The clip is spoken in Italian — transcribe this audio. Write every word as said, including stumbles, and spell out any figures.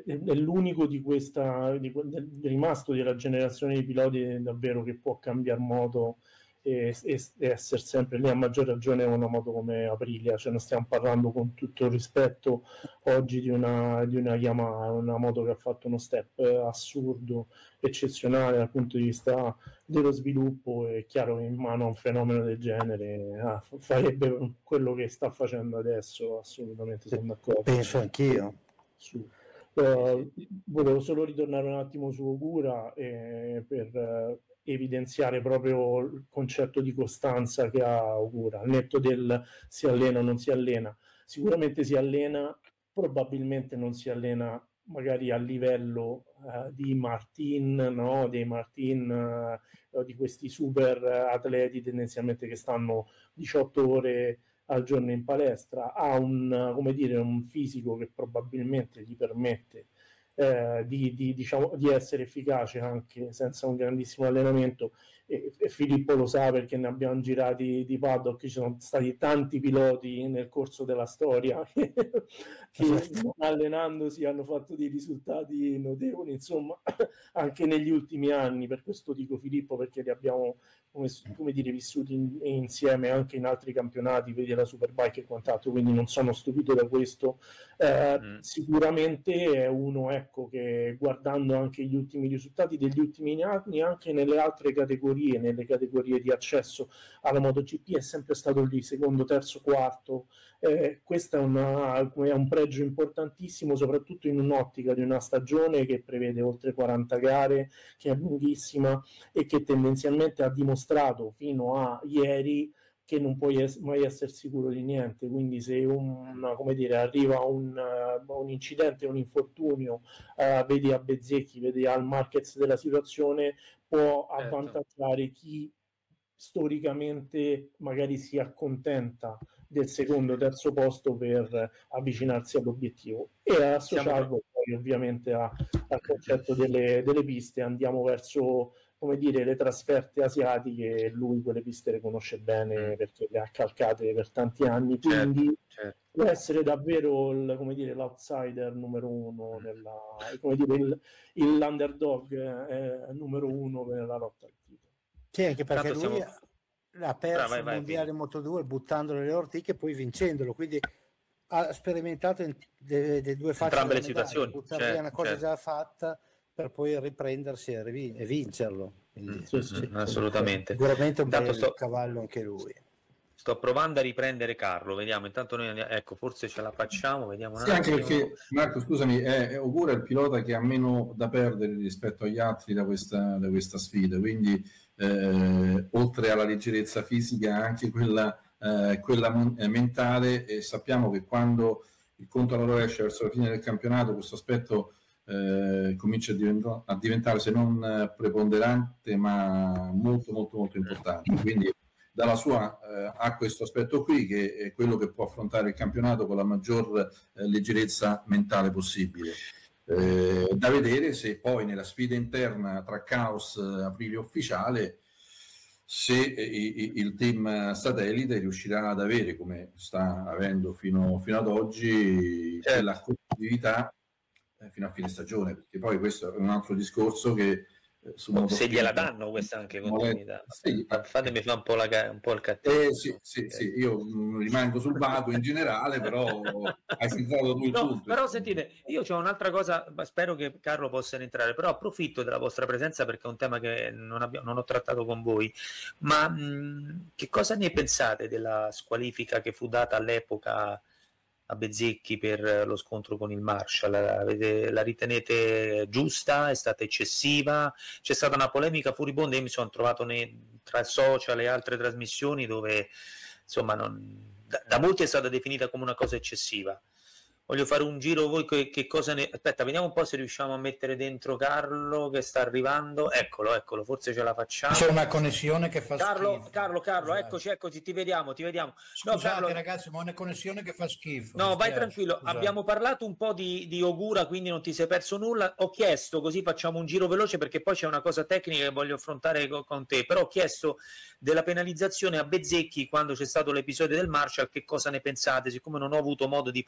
è l'unico di questa di, del, rimasto della generazione di piloti davvero che può cambiare moto e, e, e essere sempre lì, a maggior ragione una moto come Aprilia, cioè non stiamo parlando, con tutto il rispetto, oggi di una, di una Yamaha, una moto che ha fatto uno step assurdo, eccezionale dal punto di vista dello sviluppo. È chiaro che in mano a un fenomeno del genere ah, farebbe quello che sta facendo adesso, assolutamente sono d'accordo. Penso anch'io. Su. Uh, volevo solo ritornare un attimo su Ogura eh, per uh, evidenziare proprio il concetto di costanza che ha Ogura, al netto del si allena o non si allena. Sicuramente si allena, probabilmente non si allena magari a livello uh, di Martin, no? Dei Martin uh, o di questi super atleti tendenzialmente che stanno diciotto ore al giorno in palestra. Ha un, come dire, un fisico che probabilmente gli permette eh, di, di, diciamo, di essere efficace anche senza un grandissimo allenamento, e, e Filippo lo sa perché ne abbiamo girati di paddock. Ci sono stati tanti piloti nel corso della storia che, che non allenandosi hanno fatto dei risultati notevoli, insomma, anche negli ultimi anni. Per questo dico Filippo, perché li abbiamo come, come dire vissuti in, insieme anche in altri campionati, vedi la Superbike e quant'altro, quindi non sono stupito da questo. Eh, mm. Sicuramente è uno, ecco, che guardando anche gli ultimi risultati degli ultimi anni, anche nelle altre categorie, nelle categorie di accesso alla MotoGP, è sempre stato lì, secondo, terzo, quarto. Eh, questo è, una, è un pregio importantissimo, soprattutto in un'ottica di una stagione che prevede oltre quaranta gare, che è lunghissima e che tendenzialmente ha dimostrato fino a ieri che non puoi es- mai essere sicuro di niente. Quindi se un, come dire, arriva un, uh, un incidente, un infortunio, uh, vedi a Bezzecchi, vedi al Marquez della situazione, può avvantaggiare chi storicamente magari si accontenta del secondo, terzo posto per avvicinarsi all'obiettivo. E associarlo poi ovviamente a, al concetto delle, delle piste. Andiamo verso, come dire, le trasferte asiatiche, lui quelle piste le conosce bene mm. perché le ha calcate per tanti anni, quindi certo, certo. può essere davvero il, come dire, l'outsider numero uno, nella, come dire, il, il l'underdog eh, numero uno nella lotta al titolo. Sì, anche perché Tanto lui siamo... ha perso vai, il vai, mondiale vai. Moto due buttandolo le ortiche e poi vincendolo, quindi ha sperimentato in le, le due facce entrambe le situazioni, buttare certo, via una cosa certo. già fatta per poi riprendersi e, riv- e vincerlo. Quindi, mm, sì, sì, assolutamente. Sicuramente un bel sto... cavallo anche lui. Sto provando a riprendere Carlo, vediamo, intanto noi andiamo, ecco, forse ce la facciamo, vediamo un sì, anche perché Marco, scusami, è, è Ogura è il pilota che ha meno da perdere rispetto agli altri da questa, da questa sfida, quindi eh, oltre alla leggerezza fisica anche quella, eh, quella mentale, e sappiamo che quando il conto alla rovescia verso la fine del campionato questo aspetto eh, comincia a, diventa, a diventare, se non preponderante, ma molto molto molto importante, quindi dalla sua eh, ha questo aspetto qui, che è quello che può affrontare il campionato con la maggior eh, leggerezza mentale possibile. Eh, da vedere se poi nella sfida interna tra Caos e Aprilia ufficiale, se eh, il team satellite riuscirà ad avere, come sta avendo fino, fino ad oggi, certo. quella competitività eh, fino a fine stagione, perché poi questo è un altro discorso che Oh, se gliela danno questa anche continuità, sì, fatemi fare un po', la, un po' il cattivo. Eh, sì, sì, sì, io mh, rimango sul vago in generale, però hai centrato tu il no, punto. Però sentite, io c'ho un'altra cosa, spero che Carlo possa entrare, però approfitto della vostra presenza perché è un tema che non, abbiamo, non ho trattato con voi, ma mh, che cosa ne pensate della squalifica che fu data all'epoca a Bezzecchi per lo scontro con il Marshall? La, la ritenete giusta? È stata eccessiva? C'è stata una polemica furibonda, io mi sono trovato nei, tra social e altre trasmissioni dove insomma non, da, da molti è stata definita come una cosa eccessiva. Voglio fare un giro, voi che, che cosa ne... Aspetta, vediamo un po' se riusciamo a mettere dentro Carlo che sta arrivando. Eccolo, eccolo, forse ce la facciamo. C'è una connessione che fa Carlo, schifo. Carlo, Carlo, Scusate. eccoci, eccoci, ti vediamo, ti vediamo. Scusate no, Carlo... ragazzi, ma una connessione che fa schifo. No, vai tranquillo, Scusate. Abbiamo parlato un po' di, di Ogura, quindi non ti sei perso nulla. Ho chiesto, così facciamo un giro veloce perché poi c'è una cosa tecnica che voglio affrontare con, con te, però ho chiesto della penalizzazione a Bezzecchi quando c'è stato l'episodio del Marshall, che cosa ne pensate, siccome non ho avuto modo di